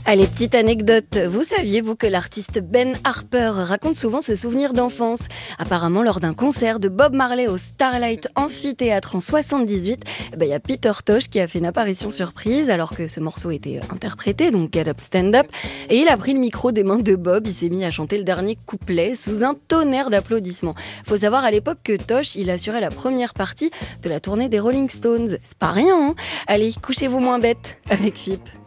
Allez, petite anecdote. Vous saviez, vous, que l'artiste Ben Harper raconte souvent ce souvenir d'enfance? Apparemment, lors d'un concert de Bob Marley au Starlight Amphithéâtre en 78, il y a Peter Tosh qui a fait une apparition surprise alors que ce morceau était interprété, donc Get Up Stand Up. Et il a pris le micro des mains de Bob, il s'est mis à chanter le dernier couplet sous un tonnerre d'applaudissements. Faut savoir à l'époque que Tosh, il assurait la première partie de la tournée des Rolling Stones. C'est pas rien, hein? Allez, couchez-vous moins bête avec FIP.